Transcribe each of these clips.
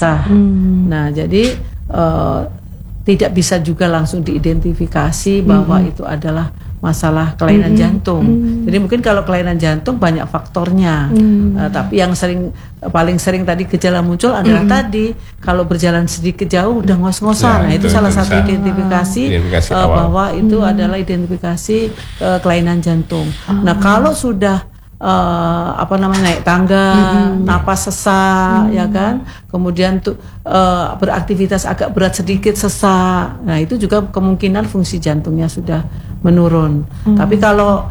basah. Nah, jadi tidak bisa juga langsung diidentifikasi bahwa itu adalah masalah kelainan jantung. Jadi mungkin kalau kelainan jantung banyak faktornya, tapi yang paling sering tadi gejala muncul adalah tadi kalau berjalan sedikit jauh udah ngos-ngosan. Nah, itu salah satu identifikasi bahwa itu adalah identifikasi kelainan jantung. Nah, kalau sudah naik tangga, napas sesak, ya kan, kemudian beraktivitas agak berat sedikit sesak, nah itu juga kemungkinan fungsi jantungnya sudah menurun. Tapi kalau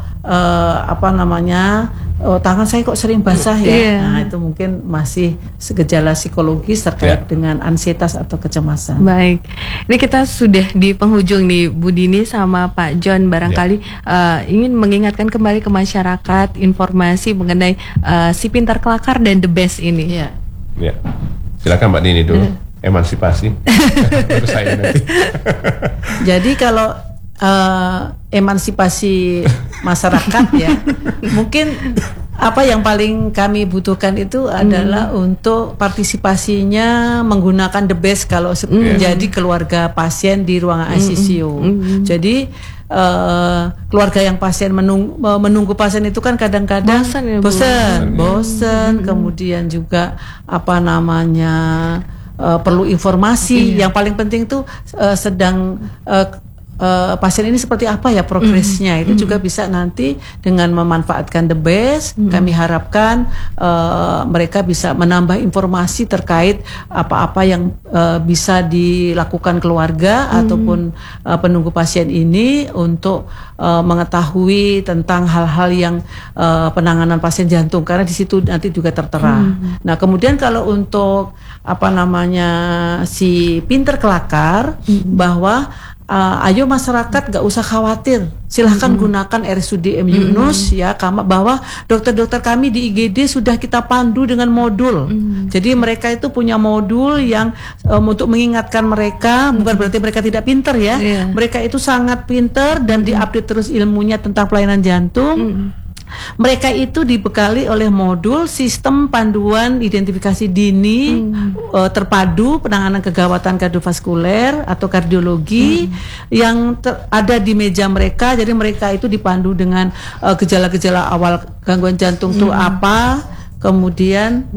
tangan saya kok sering basah ya, nah itu mungkin masih gejala psikologis terkait dengan ansietas atau kecemasan. Baik, ini kita sudah di penghujung nih, Bu Dini sama Pak John, barangkali ingin mengingatkan kembali ke masyarakat informasi mengenai si Pintar Kelakar dan The Best ini. Ya, silakan Mbak Dini dulu. Emansipasi. Baru saya nanti. Jadi kalau emansipasi masyarakat ya, mungkin apa yang paling kami butuhkan itu adalah untuk partisipasinya menggunakan The Best kalau menjadi keluarga pasien di ruangan ICU. Jadi keluarga yang pasien menunggu pasien itu kan kadang-kadang bosan, kemudian juga perlu informasi. Yang paling penting itu pasien ini seperti apa ya progresnya, itu juga bisa nanti dengan memanfaatkan The Best. Kami harapkan mereka bisa menambah informasi terkait apa-apa yang bisa dilakukan keluarga ataupun penunggu pasien ini untuk mengetahui tentang hal-hal yang penanganan pasien jantung, karena di situ nanti juga tertera. Nah, kemudian kalau untuk si Pintar Kelakar, bahwa ayo masyarakat gak usah khawatir, silahkan gunakan RSUD M. Yunus ya, bahwa dokter-dokter kami di IGD sudah kita pandu dengan modul. Jadi mereka itu punya modul yang untuk mengingatkan mereka, bukan berarti mereka tidak pinter ya, mereka itu sangat pinter dan diupdate terus ilmunya tentang pelayanan jantung. Mereka itu dibekali oleh modul sistem panduan identifikasi dini terpadu penanganan kegawatan kardiovaskuler atau kardiologi yang ada di meja mereka. Jadi mereka itu dipandu dengan gejala-gejala awal gangguan jantung itu apa, kemudian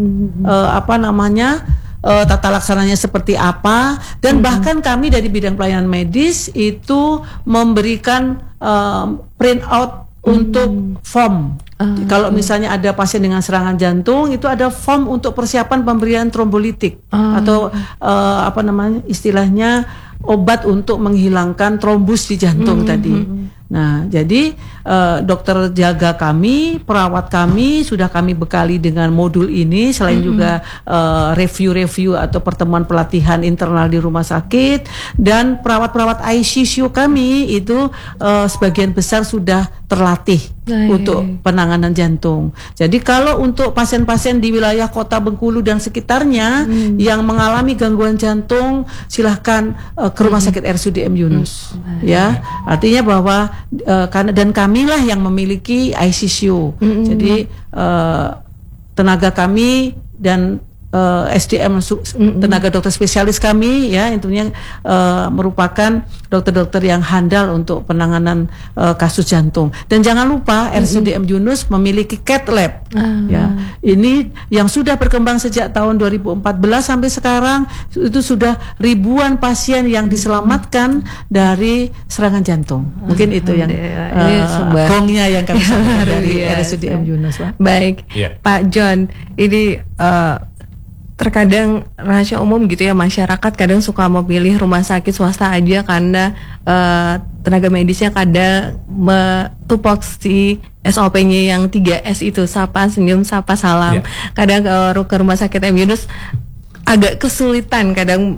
tata laksananya seperti apa, dan bahkan kami dari bidang pelayanan medis itu memberikan print out untuk form. Kalau misalnya ada pasien dengan serangan jantung, itu ada form untuk persiapan pemberian trombolitik atau istilahnya obat untuk menghilangkan trombus di jantung tadi. Nah, jadi dokter jaga kami, perawat kami sudah kami bekali dengan modul ini, selain juga review-review atau pertemuan pelatihan internal di rumah sakit, dan perawat-perawat ICU kami itu sebagian besar sudah terlatih untuk penanganan jantung. Jadi kalau untuk pasien-pasien di wilayah Kota Bengkulu dan sekitarnya yang mengalami gangguan jantung, silahkan ke Rumah Sakit RSUD M. Yunus. Ya, artinya bahwa dan kamilah yang memiliki ICU. Jadi tenaga kami dan SDM tenaga dokter spesialis kami ya intinya merupakan dokter-dokter yang handal untuk penanganan kasus jantung. Dan jangan lupa RSUD M. Yunus memiliki cath lab ya. Ini yang sudah berkembang sejak tahun 2014 sampai sekarang, itu sudah ribuan pasien yang diselamatkan dari serangan jantung. Mungkin itu yang gongnya yang kami sampaikan dari RSUD M. Yunus, Pak. Baik, Pak John, ini terkadang rahasia umum gitu ya, masyarakat kadang suka memilih rumah sakit swasta aja karena tenaga medisnya kadang tupoksi SOP-nya yang 3S itu, sapa, senyum, sapa, salam. Kadang ke rumah sakit M. Yunus agak kesulitan kadang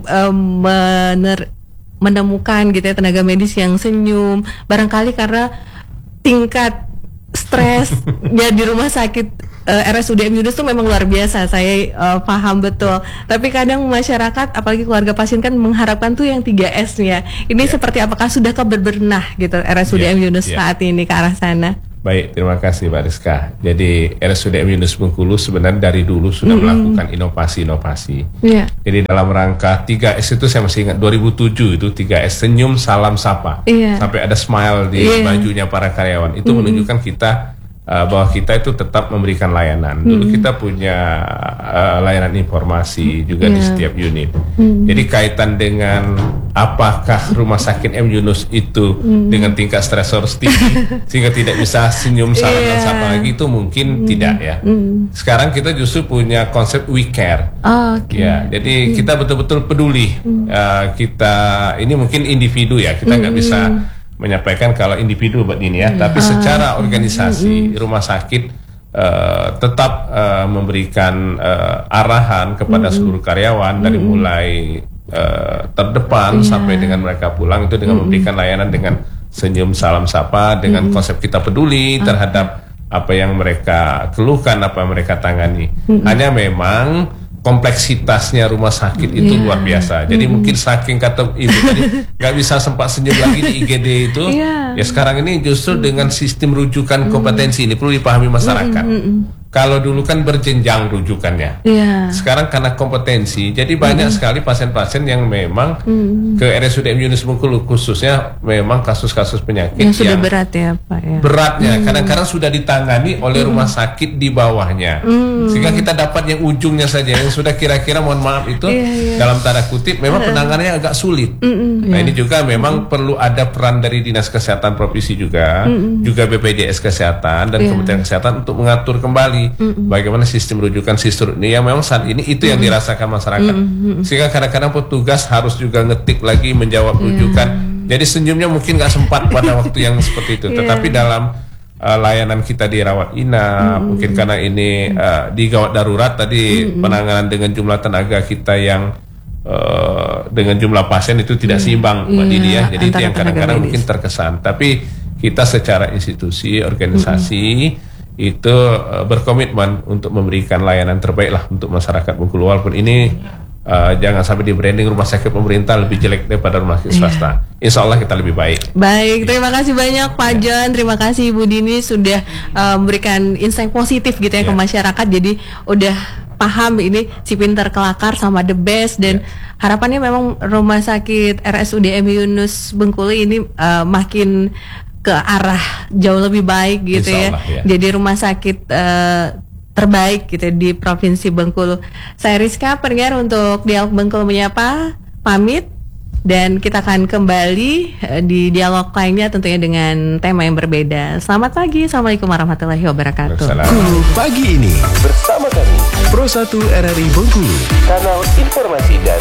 menemukan gitu ya tenaga medis yang senyum, barangkali karena tingkat stresnya di rumah sakit RSUD M. Yunus itu memang luar biasa, saya paham betul. Tapi kadang masyarakat, apalagi keluarga pasien kan mengharapkan tuh yang 3S-nya. Ini seperti apakah sudahkah berbenah gitu RSUD M. Yunus saat ini ke arah sana? Baik, terima kasih Mbak Rizka. Jadi RSUD M Yunus Bengkulu sebenarnya dari dulu sudah melakukan inovasi-inovasi. Iya. Jadi dalam rangka 3S itu saya masih ingat 2007 itu 3S, senyum salam sapa. Iya. Sampai ada smile di bajunya para karyawan. Itu menunjukkan kita bahwa kita itu tetap memberikan layanan. Dulu kita punya layanan informasi juga di setiap unit. Jadi kaitan dengan apakah rumah sakit M Yunus itu dengan tingkat stresor tinggi sehingga tidak bisa senyum salam dan sapa lagi, itu mungkin tidak ya. Sekarang kita justru punya konsep we care. Ya, jadi kita betul-betul peduli. Kita ini mungkin individu ya, kita nggak bisa menyampaikan kalau individu Mbak Dini ya, tapi secara organisasi rumah sakit tetap memberikan arahan kepada seluruh karyawan dari mulai terdepan sampai dengan mereka pulang itu dengan memberikan layanan dengan senyum salam sapa, dengan konsep kita peduli terhadap apa yang mereka keluhkan, apa yang mereka tangani. Hanya memang kompleksitasnya rumah sakit itu luar biasa. Jadi mungkin saking kata ibu tadi nggak bisa sempat senyum lagi di IGD itu. Ya sekarang ini justru dengan sistem rujukan kompetensi ini perlu dipahami masyarakat. Kalau dulu kan berjenjang rujukannya. Sekarang karena kompetensi, jadi banyak sekali pasien-pasien yang memang ke RSUD M Yunus Bengkulu khususnya memang kasus-kasus penyakit yang sudah berat ya Pak ya. Beratnya kadang-kadang sudah ditangani oleh rumah sakit di bawahnya. Sehingga kita dapat yang ujungnya saja yang sudah kira-kira mohon maaf itu dalam tanda kutip memang penanganannya agak sulit. Nah ini juga memang perlu ada peran dari Dinas Kesehatan Provinsi juga BPJS Kesehatan dan Kementerian Kesehatan untuk mengatur kembali bagaimana sistem rujukan sistem ini yang memang saat ini itu yang dirasakan masyarakat. Sehingga kadang-kadang petugas harus juga ngetik lagi menjawab rujukan. Jadi senyumnya mungkin nggak sempat pada waktu yang seperti itu. Tetapi dalam layanan kita di rawat inap, mungkin karena ini di gawat darurat tadi penanganan dengan jumlah tenaga kita yang dengan jumlah pasien itu tidak seimbang Mbak Didi ya. Jadi itu yang kadang-kadang mungkin terkesan. Tapi kita secara institusi, organisasi itu berkomitmen untuk memberikan layanan terbaik lah untuk masyarakat Bengkulu. Walaupun ini jangan sampai di branding rumah sakit pemerintah lebih jelek daripada rumah sakit swasta. Insya Allah kita lebih baik. Baik, terima kasih banyak Pak John, terima kasih Ibu Dini sudah memberikan insight positif gitu ya ke masyarakat. Jadi udah paham ini si pinter kelakar sama the best dan harapannya memang rumah sakit RSUD M Yunus Bengkulu ini makin ke arah jauh lebih baik gitu ya. Jadi rumah sakit terbaik gitu di Provinsi Bengkulu. Saya Rizka Perniar untuk Dialog Bengkulu Menyapa pamit dan kita akan kembali di dialog lainnya tentunya dengan tema yang berbeda. Selamat pagi, Assalamualaikum warahmatullahi wabarakatuh. Bengkulu pagi ini bersama kami Pro 1 RRI Bengkulu, kanal informasi dan